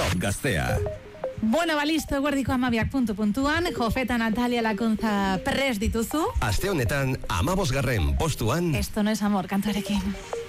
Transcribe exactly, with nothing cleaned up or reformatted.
Top Gaztea. Bueno, balisto, guardiko amabiak puntu puntuan, Jofeta Natalia Lakuntza prest dituzu. Aste honetan, amabosgarren postuan... Esto no es amor, kantuarekin.